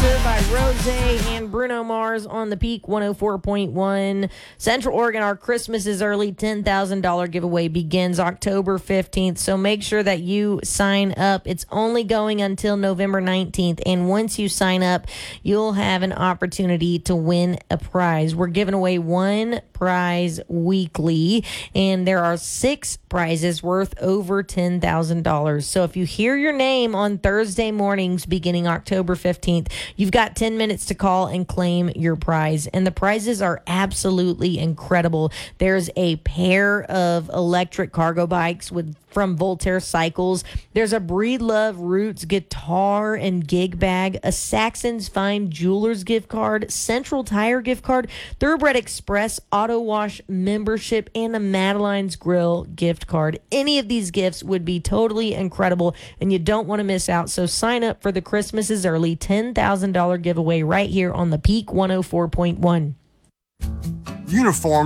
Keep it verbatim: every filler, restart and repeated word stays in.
Closer by Rose and Bruno Mars on the Peak one oh four point one. Central Oregon, our Christmas is early ten thousand dollars giveaway begins October fifteenth. So make sure that you sign up. It's only going until November nineteenth. And once you sign up, you'll have an opportunity to win a prize. We're giving away one prize weekly, and there are six prizes worth over ten thousand dollars. So if you hear your name on Thursday mornings beginning October fifteenth, you've got ten minutes to call and claim your prize. And the prizes are absolutely incredible. There's a pair of electric cargo bikes with from Voltaire Cycles. There's a Breedlove Roots guitar and gig bag, a Saxon's Fine Jewelers gift card, Central Tire gift card, Thoroughbred Express Auto Wash membership, and a Madeline's Grill gift card. Any of these gifts would be totally incredible, and you don't want to miss out. So sign up for the Christmas is Early ten thousand dollars giveaway right here on the Peak one oh four point one. Uniform